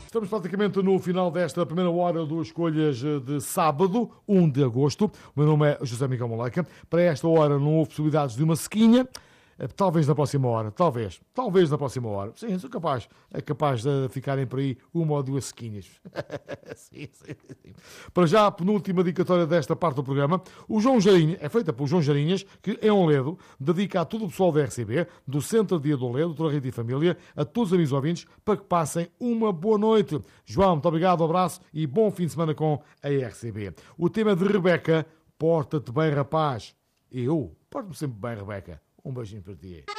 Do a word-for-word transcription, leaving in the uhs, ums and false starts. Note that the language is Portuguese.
Estamos praticamente no final desta primeira hora do Escolhas de sábado, um de agosto. O meu nome é José Miguel Moleca. Para esta hora não houve possibilidades de uma sequinha. Talvez na próxima hora, talvez, talvez na próxima hora. Sim, sou capaz, é capaz de ficarem por aí uma ou duas sequinhas. sim, sim, sim. Para já, a penúltima dedicatória desta parte do programa, o João Jarinha, é feita por João Jarinhas, que é um Ledo, dedica a todo o pessoal da R C B, do Centro Dia do Ledo, Doutora Rita e Família, a todos os amigos ouvintes, para que passem uma boa noite. João, muito obrigado, um abraço e bom fim de semana com a R C B. O tema de Rebeca, porta-te bem, rapaz. Eu porto-me sempre bem, Rebeca. Um beijinho para ti.